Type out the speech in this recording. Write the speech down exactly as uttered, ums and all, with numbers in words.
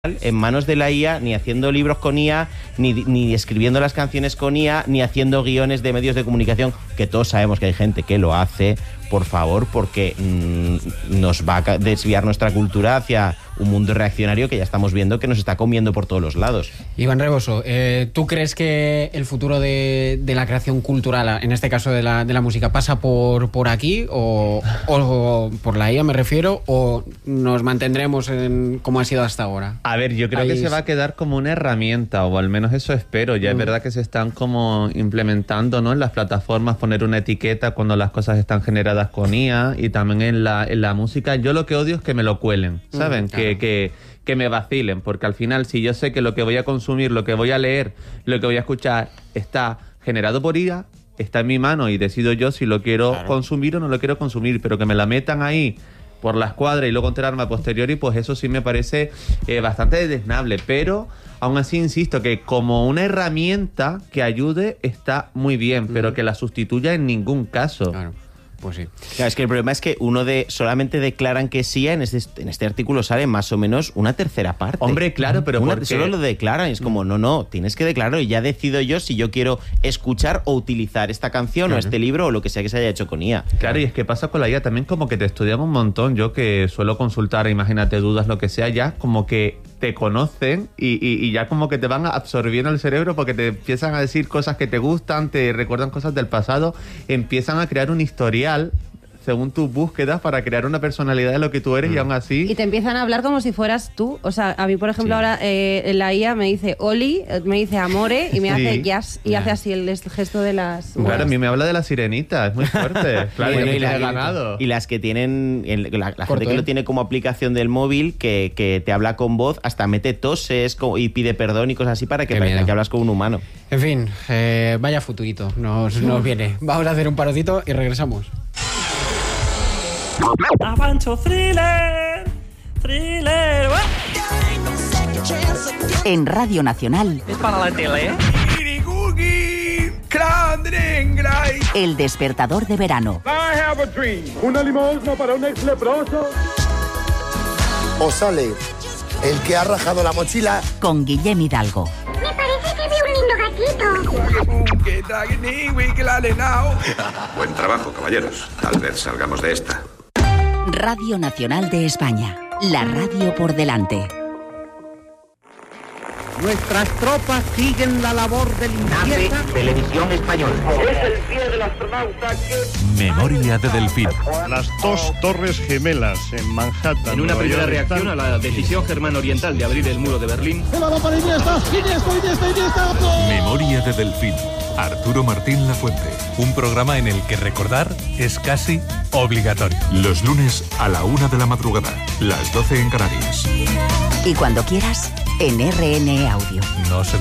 en manos de la I A, ni haciendo libros con I A, ni, ni escribiendo las canciones con I A, ni haciendo guiones de medios de comunicación, que todos sabemos que hay gente que lo hace, por favor, porque mmm, nos va a desviar nuestra cultura hacia un mundo reaccionario que ya estamos viendo que nos está comiendo por todos los lados. Iván Reboso, eh, ¿tú crees que el futuro de, de la creación cultural, en este caso de la, de la música, pasa por, por aquí o, o por la I A, me refiero, o nos mantendremos en como ha sido hasta ahora? A ver, yo creo Ahí que es... se va a quedar como una herramienta, o al menos eso espero. Ya mm. es verdad que se están como implementando, ¿no?, en las plataformas, poner una etiqueta cuando las cosas están generadas con I A, y también en la, en la música. Yo lo que odio es que me lo cuelen, ¿saben? Mm, claro. que, que, que me vacilen, porque al final, si yo sé que lo que voy a consumir, lo que voy a leer, lo que voy a escuchar está generado por I A, está en mi mano y decido yo si lo quiero claro. consumir o no lo quiero consumir, pero que me la metan ahí por la escuadra y luego enterarme a posteriori, pues eso sí me parece eh, bastante desdeñable, pero aún así insisto que como una herramienta que ayude está muy bien, mm. pero que la sustituya en ningún caso. Claro. Pues sí. Claro, es que el problema es que uno de solamente declaran que sí, en este, en este artículo sale más o menos una tercera parte. Hombre, claro, pero una, ¿por qué? Solo lo declaran, es como, no, no, tienes que declararlo y ya decido yo si yo quiero escuchar o utilizar esta canción claro. o este libro o lo que sea que se haya hecho con I A. Claro, y es que pasa con la I A también como que te estudian un montón. Yo que suelo consultar, imagínate, dudas, lo que sea, ya como que te conocen y, y, y ya como que te van absorbiendo el cerebro porque te empiezan a decir cosas que te gustan, te recuerdan cosas del pasado, empiezan a crear un historial según tus búsquedas para crear una personalidad de lo que tú eres mm. y aún así... Y te empiezan a hablar como si fueras tú. O sea, a mí, por ejemplo, sí. ahora eh, la I A me dice Oli, me dice Amore y me sí. hace Jazz y yeah. hace así el gesto de las... Claro, bueno. a mí me habla de la sirenita, es muy fuerte. Claro, bueno, y, y, la, ganado. y las que tienen... La, la gente que lo tiene como aplicación del móvil, que, que te habla con voz, hasta mete toses y pide perdón y cosas así para que parezca que hablas con un humano. En fin, eh, vaya futurito nos, nos viene. Vamos a hacer un parodito y regresamos. Avancho thriller, thriller. En Radio Nacional. Es para la tele, ¿eh? El despertador de verano. I have a dream. Una limosna para un ex leproso. O sale el que ha rajado la mochila. Con Guillem Hidalgo. Me parece que veo un lindo gatito. Buen trabajo, caballeros. Tal vez salgamos de esta. Radio Nacional de España. La radio por delante. Nuestras tropas siguen la labor de limpieza. Televisión Española. Es el pie del astronauta que... Memoria de Delfín. Las dos torres gemelas en Manhattan. En una primera reacción a la decisión germano oriental de abrir el muro de Berlín. Memoria de Delfín. Arturo Martín Lafuente. Un programa en el que recordar es casi obligatorio. Los lunes a la una de la madrugada. Las doce en Canarias. Y cuando quieras, en R N E Audio. No se